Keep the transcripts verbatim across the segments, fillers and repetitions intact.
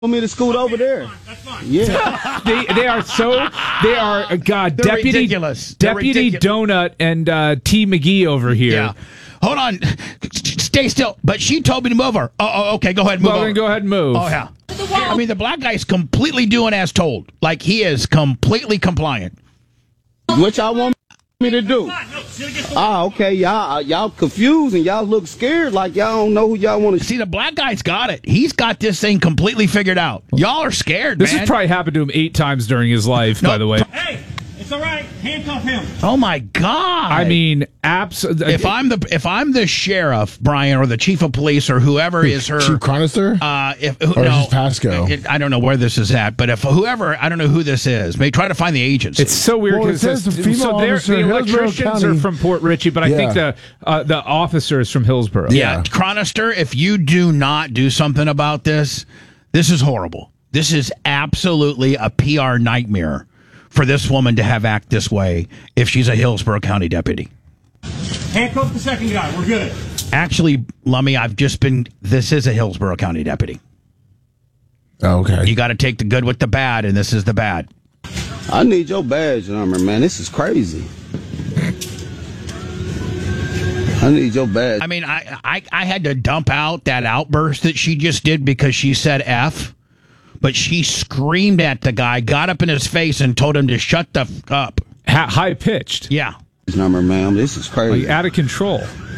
Want me to scoot over there? That's fine. Yeah. they they are so they are uh, God They're deputy ridiculous. They're deputy ridiculous. Donut and uh, T McGee over here. Yeah. Hold on. Stay still. But she told me to move her. Oh, oh okay. Go ahead. Move Well, over. then go ahead and move. Oh, yeah. I mean, the black guy's completely doing as told. Like, he is completely compliant. What y'all want me to do? No, she'll get Ah, okay. Y'all, uh, y'all confused and y'all look scared like y'all don't know who y'all want to See, the black guy's got it. He's got this thing completely figured out. Y'all are scared, This man. has probably happened to him eight times during his life, No. by the way. Hey, it's all right. Handcuff him. Oh, my God. I mean, absolutely. if I'm the if I'm the sheriff, Brian, or the chief of police, or whoever is her, Chief Chronister? uh, if who, Or no, is this Pasco? it- I don't know where this is at, but if whoever, I don't know who this is, may try to find the agency. It's so weird Well, it because says the female so they're- officer the in Hillsborough electricians are County. from Port Richey, but I Yeah. think the uh, the officer is from Hillsborough. yeah, Chronister, if you do not do something about this, this is horrible. This is absolutely a P R nightmare for this woman to have act this way if she's a Hillsborough County deputy. Handcuff the second guy. We're good. Actually, Lummy, I've just been, this is a Hillsborough County deputy. Oh, okay. You got to take the good with the bad, and this is the bad. I need your badge number, man. This is crazy. I need your badge. I mean, I, I, I had to dump out that outburst that she just did because she said F, but she screamed at the guy, got up in his face, and told him to shut the f up. Ha- high pitched, Yeah. number, ma'am. This is crazy. like out of control.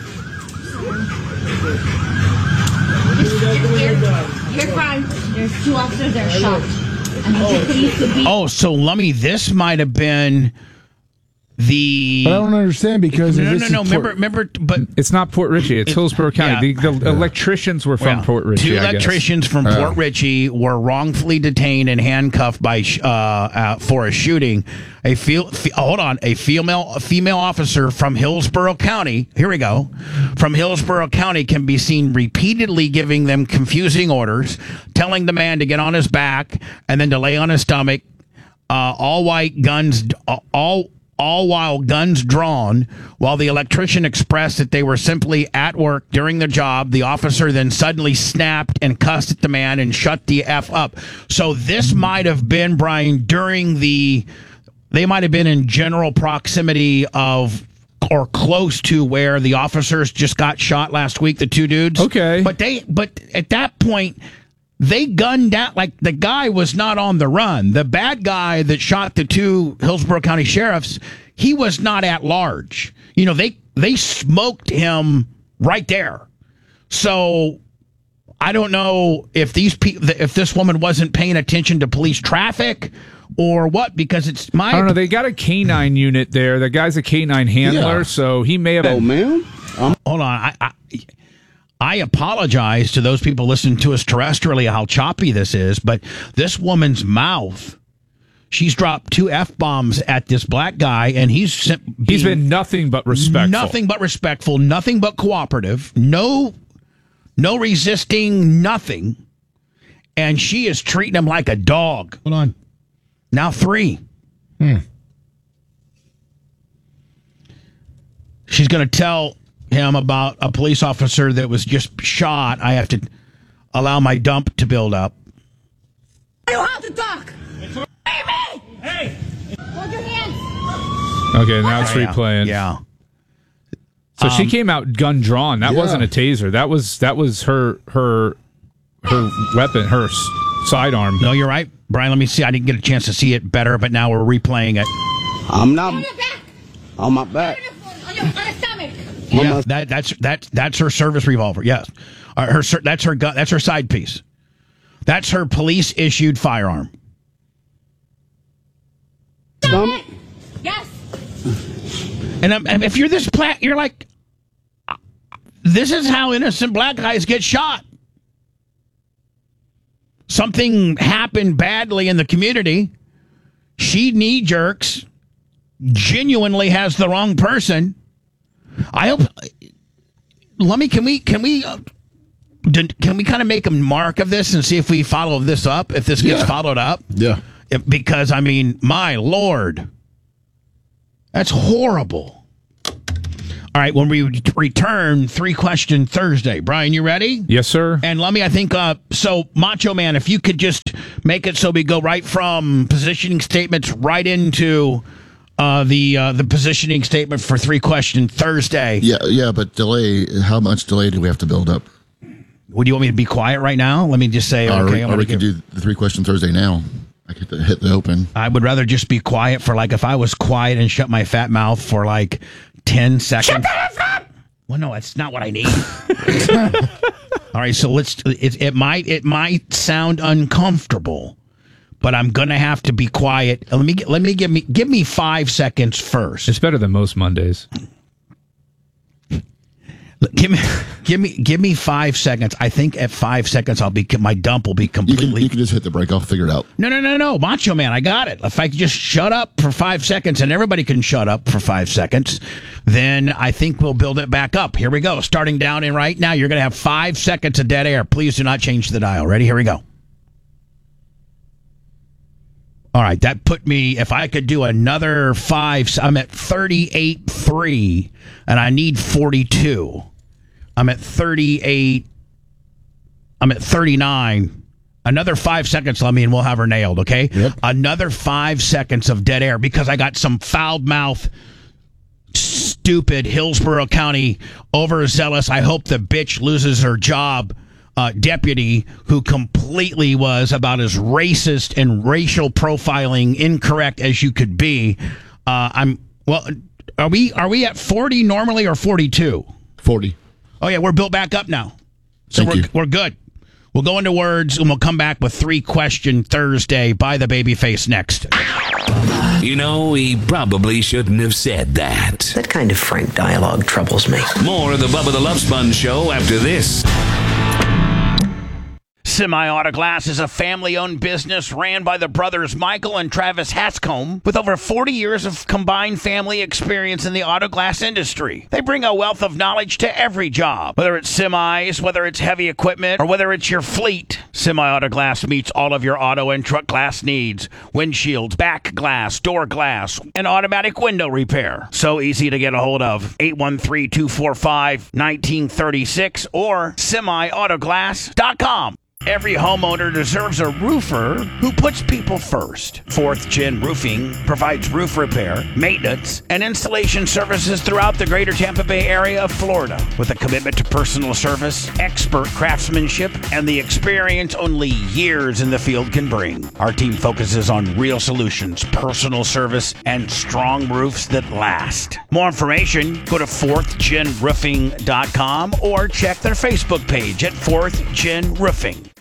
Your crime. There's two officers that are shot. And the police could be. Oh, so Lummy, this might have been the. But I don't understand because No, this no, is no. Port- Remember, remember, but It's not Port Richey. It's Hillsborough County. yeah. The, the electricians were from well, Port Richey. two I guess. electricians from Oh. Port Richey were wrongfully detained and handcuffed by sh- uh, uh, for a shooting. A fe- fe- hold on, a female a female officer from Hillsborough County. Here we go. From Hillsborough County can be seen repeatedly giving them confusing orders, telling the man to get on his back and then to lay on his stomach. Uh, all white guns, all. all while guns drawn. While the electrician expressed that they were simply at work during the job, the officer then suddenly snapped and cussed at the man and shut the F up. So this might have been, Brian, during the, they might have been in general proximity of or close to where the officers just got shot last week, the two dudes. Okay. But they, but at that point, they gunned down, like the guy was not on the run. The bad guy that shot the two Hillsborough County sheriffs, he was not at large. You know, they they smoked him right there. So I don't know if these people, if this woman wasn't paying attention to police traffic or what, because it's my. I don't know. They got a canine unit there. The guy's a canine handler, Yeah. so he may have. Oh, ma'am. I'm Hold on, I. I I apologize to those people listening to us terrestrially how choppy this is, but this woman's mouth, she's dropped two F-bombs at this black guy, and he's sim- He's being been nothing but respectful. nothing but respectful, nothing but cooperative, no, no resisting, nothing, and she is treating him like a dog. Hold on. Now three. Hmm. She's going to tell him about a police officer that was just shot. I have to allow my dump to build up. You have to talk. Leave me. Hey, Hold your hands. Okay, now it's Yeah, replaying. Yeah. So she Um, came out gun drawn. That Yeah. wasn't a taser. That was that was her her her weapon, her s- sidearm. No, you're right. Brian, let me see. I didn't get a chance to see it better, but now we're replaying it. I'm not On your back. on my back. On your, on your stomach. Yeah, that, that's that that's her service revolver. Yes, uh, her ser- that's her gun. That's her side piece. That's her police issued firearm. Stomach? Yes. And um, and if you're this black, you're like, uh, this is how innocent black guys get shot. Something happened badly in the community. She knee jerks, genuinely has the wrong person. I hope. Let me. Can we? Can we? Uh, d- can we kind of make a mark of this and see if we follow this up? If this gets Yeah. followed up? Yeah. If, because I mean, my Lord, that's horrible. All right, when we re- return, three question Thursday. Brian, you ready? Yes, sir. And let me, I think, uh, so Macho Man, if you could just make it so we go right from positioning statements right into uh, the uh, the positioning statement for three question Thursday. Yeah, yeah, but delay. How much delay do we have to build up? Would you want me to be quiet right now? Let me just say, Or, okay. I'm or gonna we can give- do the three question Thursday now. I could hit the open. I would rather just be quiet for like if I was quiet and shut my fat mouth for like ten seconds. Well, no, that's not what I need. All right, so let's. It, it might it might sound uncomfortable, but I'm gonna have to be quiet. Let me let me give me give me five seconds first. It's better than most Mondays. Give me give me give me five seconds. I think at five seconds I'll be my dump will be You completely. can you can just hit the break. I'll figure it out. No, no, no, no, Macho Man, I got it. If I could just shut up for five seconds and everybody can shut up for five seconds, then I think we'll build it back up. Here we go. Starting down and right now, you're going to have five seconds of dead air. Please do not change the dial. Ready? Here we go. All right, that put me, if I could do another five, I'm at thirty-eight three, and I need forty-two. I'm at thirty-eight, I'm at thirty-nine. Another five seconds, let me, and we'll have her nailed, okay? Yep. Another five seconds of dead air because I got some foul-mouthed, stupid Hillsborough County overzealous. I hope the bitch loses her job. Uh, deputy who completely was about as racist and racial profiling incorrect as you could be. Uh, I'm well. Are we are we at forty normally or forty-two? Forty. Oh yeah, we're built back up now, so Thank we're you. we're good. We'll go into words and we'll come back with three question Thursday by the babyface next. You know, he probably shouldn't have said that. That kind of frank dialogue troubles me. More of the Bubba the Love Sponge show after this. Semi-Auto Glass is a family-owned business ran by the brothers Michael and Travis Hatscombe with over forty years of combined family experience in the auto glass industry. They bring a wealth of knowledge to every job, whether it's semis, whether it's heavy equipment, or whether it's your fleet. Semi-Auto Glass meets all of your auto and truck glass needs. Windshields, back glass, door glass, and automatic window repair. So easy to get a hold of. eight one three, two four five, one nine three six or semi auto glass dot com. Every homeowner deserves a roofer who puts people first. Fourth Gen Roofing provides roof repair, maintenance, and installation services throughout the greater Tampa Bay area of Florida with a commitment to personal service, expert craftsmanship, and the experience only years in the field can bring. Our team focuses on real solutions, personal service, and strong roofs that last. More information, go to fourth gen roofing dot com or check their Facebook page at fourth Gen Roofing.